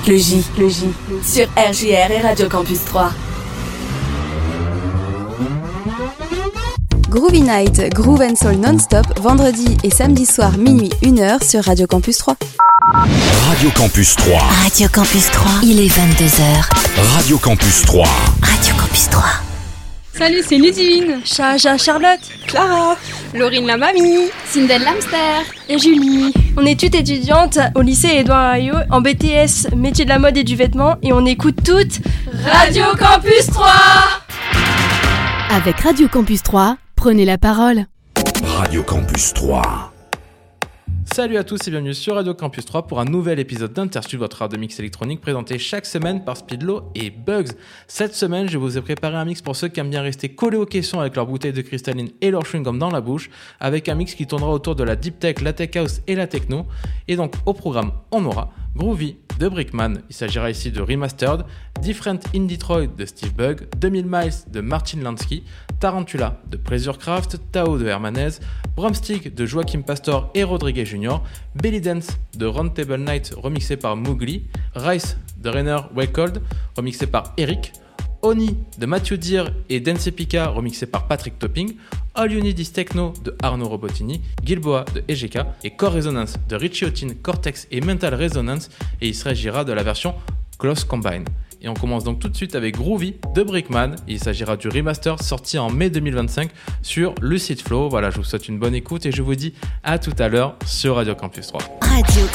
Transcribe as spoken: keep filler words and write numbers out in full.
Le J, le J, sur R J R et Radio Campus trois. Groovy Night, Groove and Soul non-stop, vendredi et samedi soir minuit une heure sur Radio Campus trois. Radio Campus trois. Radio Campus trois, il est vingt-deux heures. Radio Campus trois. Radio Campus trois. Salut, c'est Ludivine, Chaja, Charlotte, Clara, Laurine la mamie, Sindel l'hamster et Julie. On est toutes étudiantes au lycée Édouard Herriot en B T S, métier de la mode et du vêtement, et on écoute toutes Radio Campus trois. Avec Radio Campus trois, prenez la parole. Radio Campus trois. Salut à tous et bienvenue sur Radio Campus trois pour un nouvel épisode d'Interstude, votre art de mix électronique présenté chaque semaine par Speedlo et Bugs. Cette semaine, je vous ai préparé un mix pour ceux qui aiment bien rester collés aux caissons avec leur bouteille de cristalline et leur chewing-gum dans la bouche, avec un mix qui tournera autour de la deep tech, la tech house et la techno. Et donc au programme, on aura Groovy de Brickman, il s'agira ici de Remastered, Different in Detroit de Steve Bug, deux mille Miles de Martin Lansky, Tarantula de Pleasurecraft, Tao de Hermanez, Bromstick de Joachim Pastor et Rodriguez Junior, Belly Dance de Roundtable Night remixé par Mowgli, Rice de Rainer Wakehold remixé par Eric, Oni de Matthew Deere et Dance Epica remixé par Patrick Topping, All You Need Is Techno de Arno Robotini, Gilboa de E G K et Core Resonance de Richie Houghton, Cortex et Mental Resonance, et il s'agira de la version Close Combine. Et on commence donc tout de suite avec Groovy de Brickman. Il s'agira du remaster sorti en mai deux mille vingt-cinq sur Lucid Flow. Voilà, je vous souhaite une bonne écoute et je vous dis à tout à l'heure sur Radio Campus trois. Radio